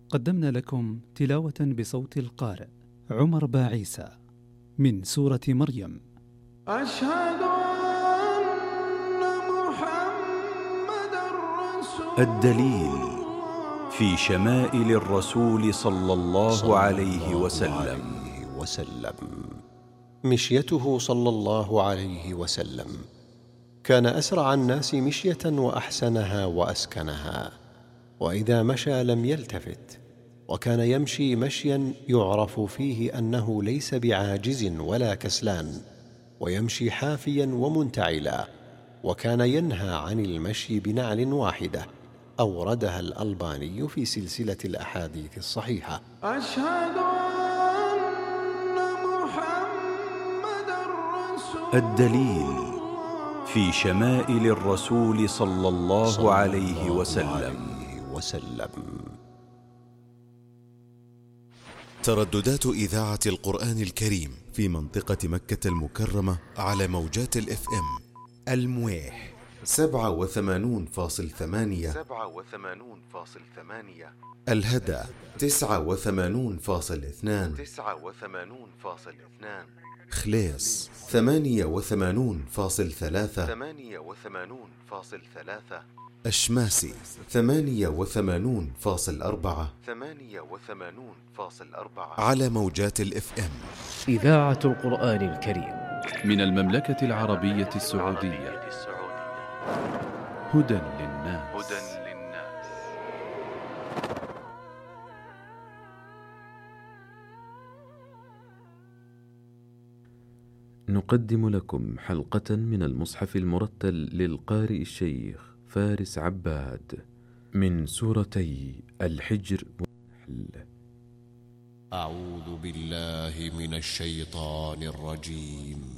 قدمنا لكم تلاوة بصوت القارئ عمر باعيسى من سورة مريم. أشهد أن محمد رسول الدليل في شمائل الرسول صلى الله عليه وسلم. مشيته صلى الله عليه وسلم كان أسرع الناس مشية وأحسنها وأسكنها، وإذا مشى لم يلتفت، وكان يمشي مشيا يعرف فيه أنه ليس بعاجز ولا كسلان، ويمشي حافيا ومنتعلا، وكان ينهى عن المشي بنعل واحدة أوردها الألباني في سلسلة الأحاديث الصحيحة. أشهد أن محمد رسول الدليل في شمائل الرسول صلى الله عليه وسلم. ترددات إذاعة القرآن الكريم في منطقة مكة المكرمة على موجات الاف ام المويح 87.8، الهدى 89.2، خليص 88.3، الشماسي 88.4 على موجات الاف ام. إذاعة القرآن الكريم من المملكة العربية السعودية. هدى للناس. نقدم لكم حلقة من المصحف المرتل للقارئ الشيخ فارس عباد من سورتي الحجر والنحل. أعوذ بالله من الشيطان الرجيم.